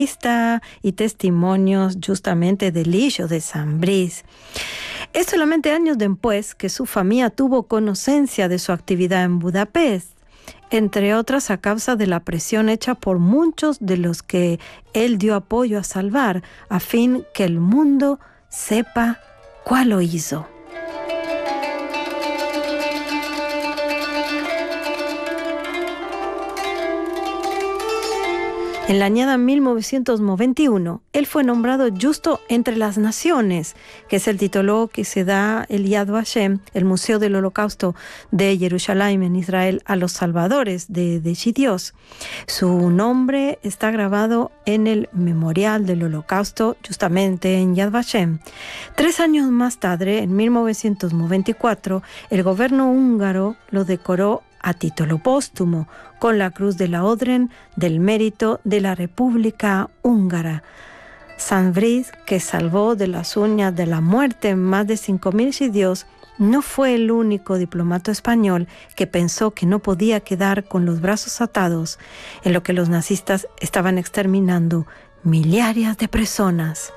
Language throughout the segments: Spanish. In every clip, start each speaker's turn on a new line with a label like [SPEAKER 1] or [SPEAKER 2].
[SPEAKER 1] y testimonios justamente del hijo de San Brice. Es solamente años después que su familia tuvo conocimiento de su actividad en Budapest, entre otras a causa de la presión hecha por muchos de los que él dio apoyo a salvar, a fin que el mundo sepa cuál lo hizo. En la añada 1991, él fue nombrado justo entre las naciones, que es el título que se da el Yad Vashem, el Museo del Holocausto de Jerusalén en Israel, a los salvadores de Dios. Su nombre está grabado en el Memorial del Holocausto, justamente en Yad Vashem. 3 años más tarde, en 1994, el gobierno húngaro lo decoró a título póstumo con la Cruz de la Orden del Mérito de la República Húngara. San Brice, que salvó de las uñas de la muerte más de 5.000 judíos, no fue el único diplomático español que pensó que no podía quedar con los brazos atados en lo que los nazistas estaban exterminando millares de personas.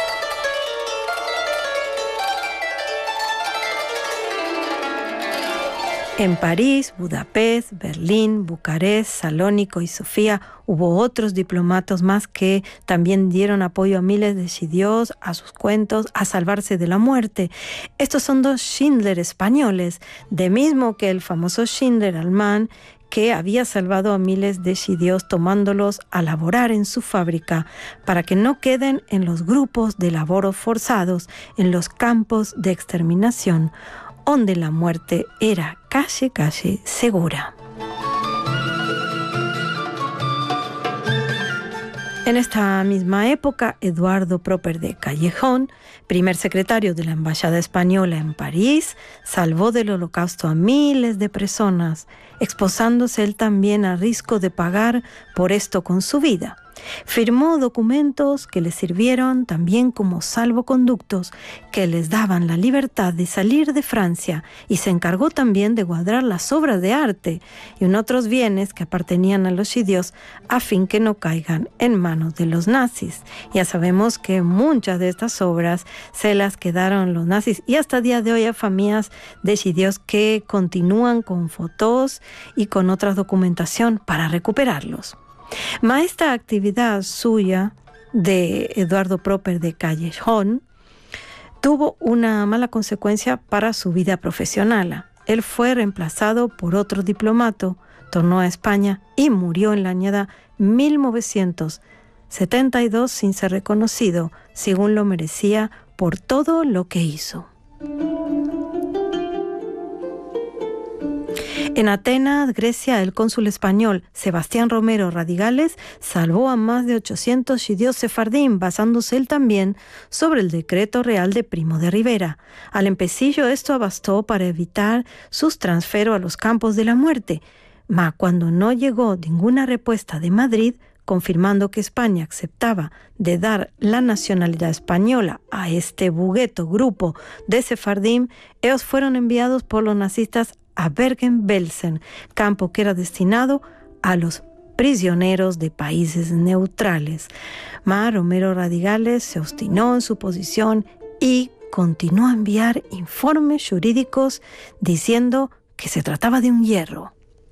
[SPEAKER 1] En París, Budapest, Berlín, Bucarest, Salónico y Sofía hubo otros diplomáticos más que también dieron apoyo a miles de judíos, a sus cuentos, a salvarse de la muerte. Estos son 2 Schindler españoles, de mismo que el famoso Schindler alemán, que había salvado a miles de judíos tomándolos a laborar en su fábrica para que no queden en los grupos de laboros forzados en los campos de exterminación, donde la muerte era casi segura. En esta misma época, Eduardo Proper de Callejón, primer secretario de la Embajada Española en París, salvó del Holocausto a miles de personas, exposándose él también a riesgo de pagar por esto con su vida. Firmó documentos que le sirvieron también como salvoconductos que les daban la libertad de salir de Francia, y se encargó también de guardar las obras de arte y otros bienes que pertenecían a los judíos a fin que no caigan en manos de los nazis. Ya sabemos que muchas de estas obras se las quedaron los nazis, y hasta el día de hoy hay familias de judíos que continúan con fotos y con otra documentación para recuperarlos. Esta actividad suya de Eduardo Proper de Callejón tuvo una mala consecuencia para su vida profesional. Él fue reemplazado por otro diplomático, tornó a España y murió en la añada 1972 sin ser reconocido, según lo merecía por todo lo que hizo. En Atenas, Grecia, el cónsul español Sebastián Romero Radigales salvó a más de 800 judíos sefardín, basándose él también sobre el decreto real de Primo de Rivera. Al empecillo esto bastó para evitar sus transferos a los campos de la muerte, mas cuando no llegó ninguna respuesta de Madrid, confirmando que España aceptaba de dar la nacionalidad española a este bugueto grupo de sefardín, ellos fueron enviados por los nazistas a Bergen-Belsen, campo que era destinado a los prisioneros de países neutrales. Romero Radigales se obstinó en su posición y continuó a enviar informes jurídicos diciendo que se trataba de un hierro.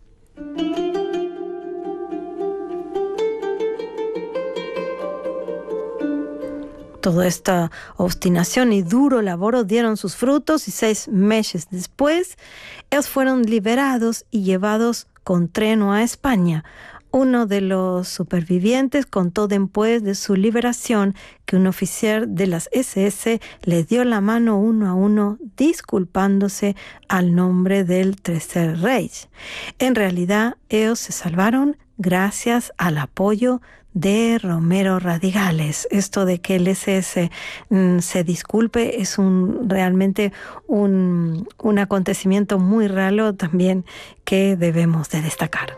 [SPEAKER 1] Toda esta obstinación y duro labor dieron sus frutos, y 6 meses después, ellos fueron liberados y llevados con tren a España. Uno de los supervivientes contó después de su liberación que un oficial de las SS le dio la mano uno a uno, disculpándose al nombre del Tercer Reich. En realidad, ellos se salvaron gracias al apoyo de Romero Radigales. Esto de que el SS se disculpe es realmente un acontecimiento muy raro también que debemos de destacar.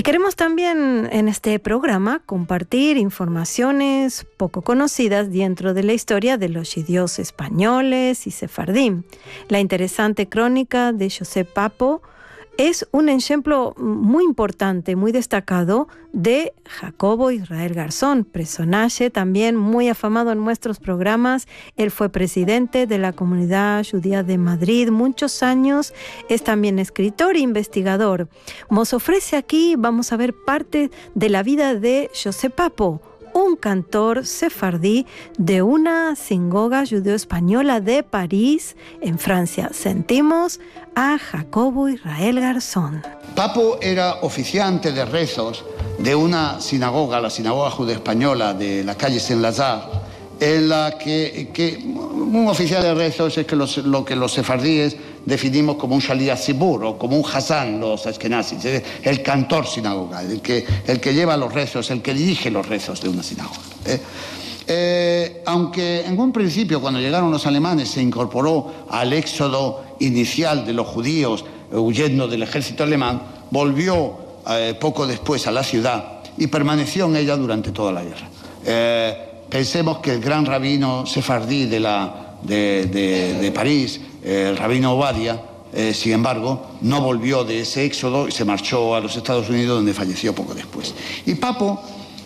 [SPEAKER 1] Y queremos también en este programa compartir informaciones poco conocidas dentro de la historia de los judíos españoles y sefardí. La interesante crónica de Josep Papo es un ejemplo muy importante, muy destacado de Jacobo Israel Garzón, personaje también muy afamado en nuestros programas. Él fue presidente de la Comunidad Judía de Madrid muchos años, es también escritor e investigador. Nos ofrece aquí, vamos a ver parte de la vida de Josep Papo, un cantor sefardí de una sinagoga judeo-española de París, en Francia. Sentimos a Jacobo Israel Garzón.
[SPEAKER 2] Papo era oficiante de rezos de una sinagoga, la sinagoga judeo-española de la calle Saint-Lazare, en la que un oficial de rezos es lo que los sefardíes definimos como un shaliach tzibur o como un hazán, los ashkenazis, el cantor sinagogal, el que lleva los rezos, el que dirige los rezos de una sinagoga. Aunque en un principio, cuando llegaron los alemanes, se incorporó al éxodo inicial de los judíos huyendo del ejército alemán, volvió poco después a la ciudad y permaneció en ella durante toda la guerra. Pensemos que el gran rabino sefardí de París, el rabino Obadia, sin embargo, no volvió de ese éxodo y se marchó a los Estados Unidos, donde falleció poco después. Y Papo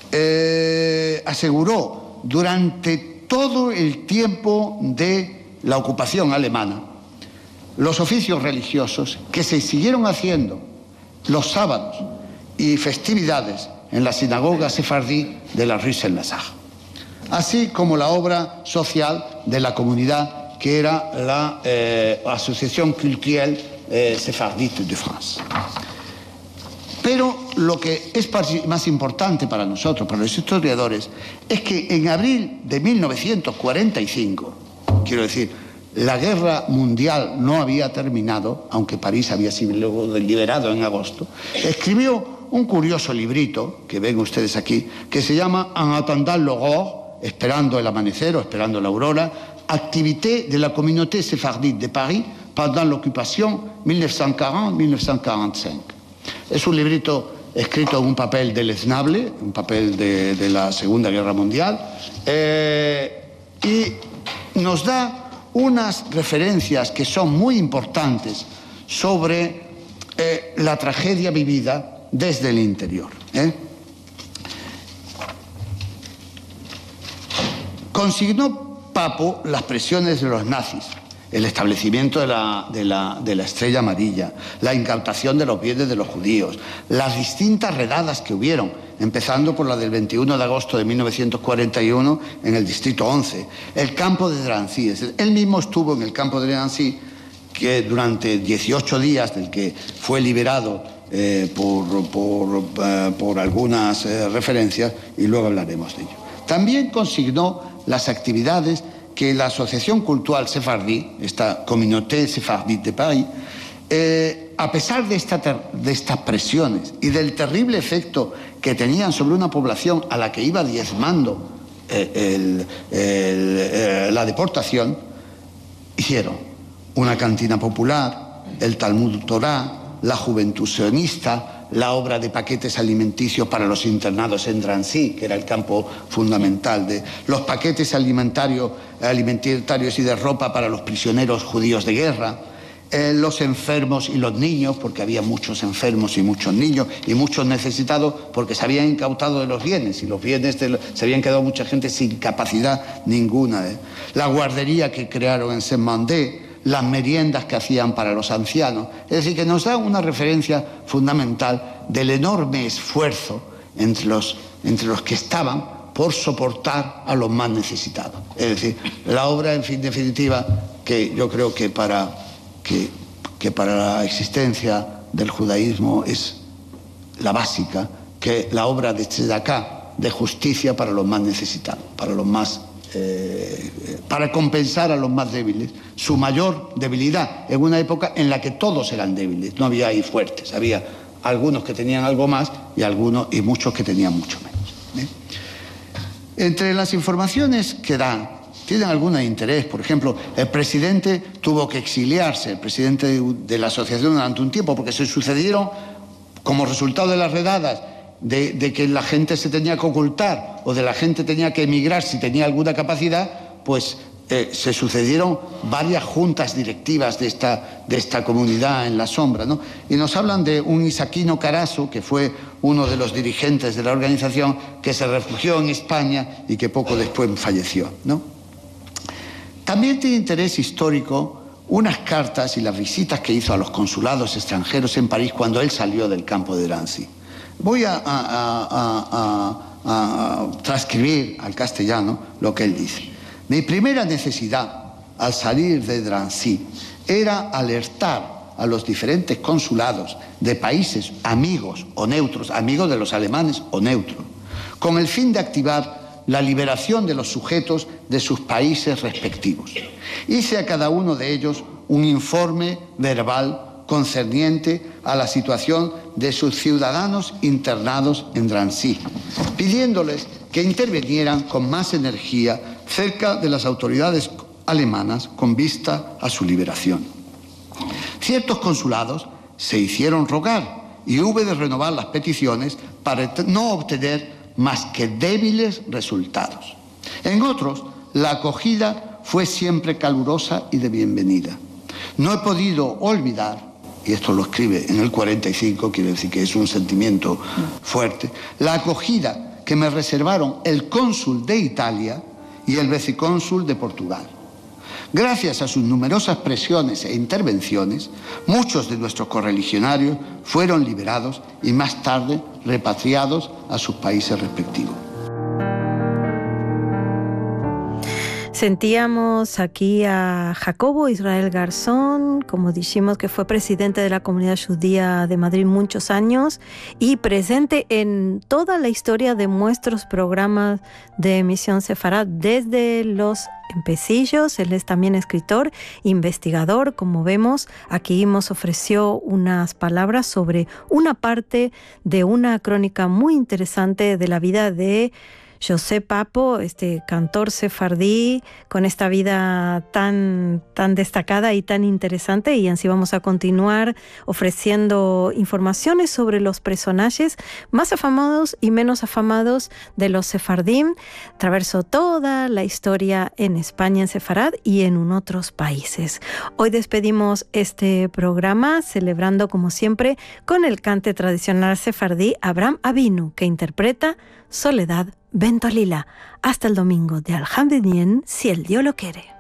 [SPEAKER 2] aseguró durante todo el tiempo de la ocupación alemana los oficios religiosos que se siguieron haciendo los sábados y festividades en la sinagoga sefardí de la Rue Saint-Lazare, así como la obra social de la comunidad que era la Asociación Culturelle Sefardite de France. Pero lo que es más importante para nosotros, para los historiadores, es que en abril de 1945, quiero decir, la guerra mundial no había terminado, aunque París había sido liberado en agosto, escribió un curioso librito, que ven ustedes aquí, que se llama En attendant l'aurore, esperando el amanecer o esperando la aurora, activité de la communauté séphardite de Paris pendant l'occupation 1940-1945. Es un librito escrito en un papel deleznable, un papel de la Segunda Guerra Mundial, y nos da unas referencias que son muy importantes sobre la tragedia vivida desde el interior. Consignó Papo las presiones de los nazis, el establecimiento de la estrella amarilla, la incautación de los bienes de los judíos, las distintas redadas que hubieron, empezando por la del 21 de agosto de 1941 en el distrito 11, el campo de Drancy. Él mismo estuvo en el campo de Drancy, que durante 18 días, del que fue liberado por algunas referencias, y luego hablaremos de ello. También consignó las actividades que la Asociación Cultural Sefardí, esta Communauté Séphardite de Paris, a pesar de estas presiones y del terrible efecto que tenían sobre una población a la que iba diezmando la deportación, hicieron una cantina popular, el Talmud Torá, la Juventud Sionista, la obra de paquetes alimenticios para los internados en Drancy, que era el campo fundamental, de los paquetes alimentarios y de ropa para los prisioneros judíos de guerra, los enfermos y los niños, porque había muchos enfermos y muchos niños y muchos necesitados, porque se habían incautado de los bienes, y los bienes se habían quedado mucha gente sin capacidad ninguna. La guardería que crearon en Saint-Mandé, las meriendas que hacían para los ancianos. Es decir, que nos da una referencia fundamental del enorme esfuerzo entre los que estaban por soportar a los más necesitados. Es decir, la obra, en definitiva, que yo creo que para la existencia del judaísmo es la básica, que la obra de Tzedaká, de justicia para los más necesitados, para compensar a los más débiles, su mayor debilidad, en una época en la que todos eran débiles, no había ahí fuertes, había algunos que tenían algo más y muchos que tenían mucho menos. Entre las informaciones que dan, tienen algún interés. Por ejemplo, el presidente tuvo que exiliarse, el presidente de la asociación, durante un tiempo, porque se sucedieron como resultado de las redadas, de que la gente se tenía que ocultar o de la gente tenía que emigrar si tenía alguna capacidad, pues se sucedieron varias juntas directivas de esta comunidad en la sombra, ¿no? Y nos hablan de un Isaquino Carazo, que fue uno de los dirigentes de la organización, que se refugió en España y que poco después falleció, ¿no? También tiene interés histórico unas cartas y las visitas que hizo a los consulados extranjeros en París cuando él salió del campo de Drancy. Voy a transcribir al castellano lo que él dice. Mi primera necesidad al salir de Drancy era alertar a los diferentes consulados de países amigos o neutros, amigos de los alemanes o neutros, con el fin de activar la liberación de los sujetos de sus países respectivos. Hice a cada uno de ellos un informe verbal concerniente a la situación de sus ciudadanos internados en Drancy, pidiéndoles que intervinieran con más energía cerca de las autoridades alemanas con vista a su liberación. Ciertos consulados se hicieron rogar y hube de renovar las peticiones para no obtener más que débiles resultados. En otros, la acogida fue siempre calurosa y de bienvenida. No he podido olvidar, y esto lo escribe en el 45, quiere decir que es un sentimiento fuerte, la acogida que me reservaron el cónsul de Italia y el vicecónsul de Portugal. Gracias a sus numerosas presiones e intervenciones, muchos de nuestros correligionarios fueron liberados y más tarde repatriados a sus países respectivos.
[SPEAKER 1] Sentíamos aquí a Jacobo Israel Garzón, como dijimos, que fue presidente de la Comunidad Judía de Madrid muchos años y presente en toda la historia de nuestros programas de Misión Sefarad, desde los empecillos. Él es también escritor, investigador, como vemos. Aquí nos ofreció unas palabras sobre una parte de una crónica muy interesante de la vida de José Papo, este cantor sefardí, con esta vida tan destacada y tan interesante, y así vamos a continuar ofreciendo informaciones sobre los personajes más afamados y menos afamados de los sefardim. Atravesó toda la historia en España, en Sefarad y en otros países. Hoy despedimos este programa celebrando, como siempre, con el cante tradicional sefardí Abraham Avinu, que interpreta Soledad Bento Lila. Hasta el domingo de Alhamdulillah, si el Dios lo quiere.